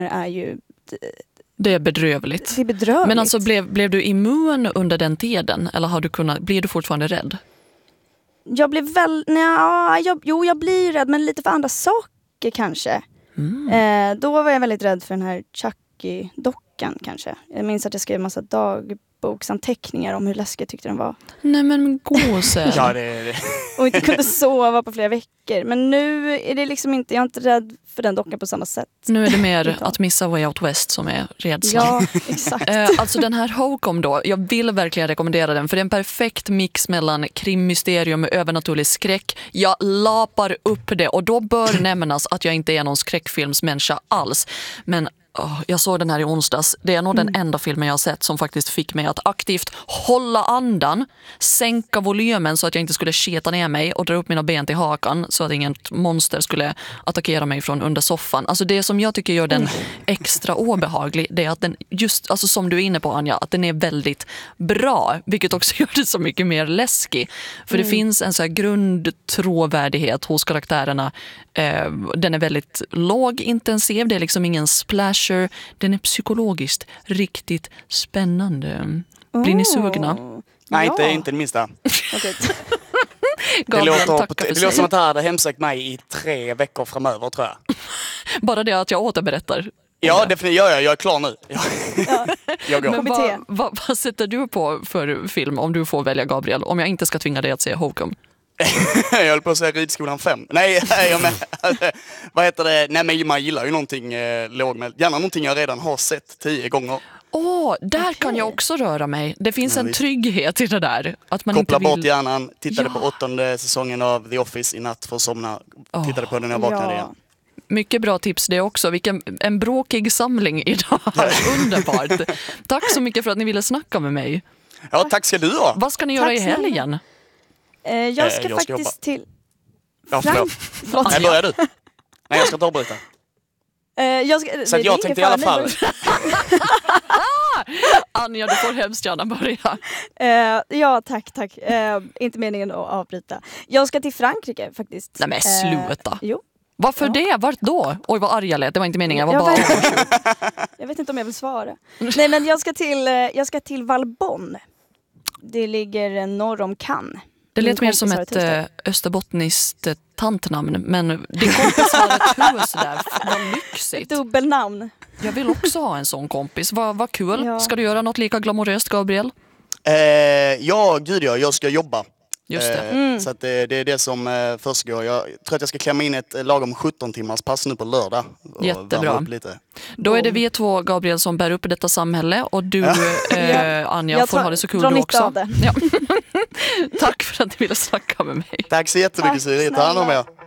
är ju... Det är bedrövligt. Det är bedrövligt. Men alltså blev du immun under den tiden? Eller blir du fortfarande rädd? Jag blev jag blir rädd, men lite för andra saker kanske. Då var jag väldigt rädd för den här Chucky-dockan kanske. Jag minns att jag skrev en massa dagboksanteckningar om hur läskig jag tyckte den var. Nej men gåse. Ja, det. Och inte kunde sova på flera veckor. Men nu är det liksom inte, jag är inte rädd för den dockan på samma sätt. Nu är det mer att missa Way Out West som är rädslan. Ja, exakt. Alltså den här Hokum då, jag vill verkligen rekommendera den. För det är en perfekt mix mellan krimmysterium och övernaturlig skräck. Jag lapar upp det och då bör nämnas att jag inte är någon skräckfilmsmänniska alls. Men jag såg den här i onsdags. Det är nog den enda filmen jag har sett som faktiskt fick mig att aktivt hålla andan, sänka volymen så att jag inte skulle sketa ner mig och dra upp mina ben till hakan så att inget monster skulle attackera mig från under soffan. Alltså det som jag tycker gör den extra obehaglig, det är att den just, alltså som du är inne på Anja, att den är väldigt bra, vilket också gör det så mycket mer läskig. För det finns en så här grundtråvärdighet hos karaktärerna. Den är väldigt lågintensiv, det är liksom ingen splash. Den är psykologiskt riktigt spännande. Blir ni sugna? Nej, inte det minsta. Okay. Det låter som att det här hade hemsökt mig i 3 veckor framöver, tror jag. Bara det att jag återberättar. Ja, definitivt. Jag är klar nu. Jag går. Men vad sätter du på för film om du får välja, Gabriel? Om jag inte ska tvinga dig att se Hokum. Jag höll på att säga Ridskolan 5. Nej, vad heter det? Nej, men man gillar ju någonting lågmält. Gärna någonting jag redan har sett 10 gånger. Där kan jag också röra mig. Det finns en trygghet i det där. Att man koppla inte vill... bort hjärnan. Tittade på 8:e säsongen av The Office i natt för att somna. Tittade på den när jag vaknade igen. Mycket bra tips det också. En bråkig samling idag. Underbart. Tack så mycket för att ni ville snacka med mig. Ja, tack ska du ha. Vad ska ni göra i helgen? Jag ska faktiskt till... Ja, förlåt. Nej, börjar du. Nej, jag ska inte avbryta. Så jag tänkte i alla fall... Anja, du får hemskt gärna börja. Ja, tack. Inte meningen att avbryta. Jag ska till Frankrike faktiskt. Nej, men sluta. Jo. Varför det? Vart då? Oj, vad arg jag lät. Det var inte meningen. Jag var bara... Jag vet inte om jag vill svara. Nej, men jag ska till Valbonne. Det ligger norr om Cannes. Det lät mer som ett österbottniskt tantnamn, men din kompis har ett hus där. Vad lyxigt. Ett dubbelnamn. Jag vill också ha en sån kompis. Vad kul. Ja. Ska du göra något lika glamoröst, Gabriel? Jag ska jobba. Just det. Så att det är det som försiggår. Jag tror att jag ska klämma in ett lagom 17 timmars pass nu på lördag. Jättebra. Lite. Då är det vi två, Gabriel, som bär upp detta samhälle. Och du, Anja, får ha det så kul du också. Ja. Tack för att du ville snacka med mig. Tack så jättemycket, Siri. Ta hand om er.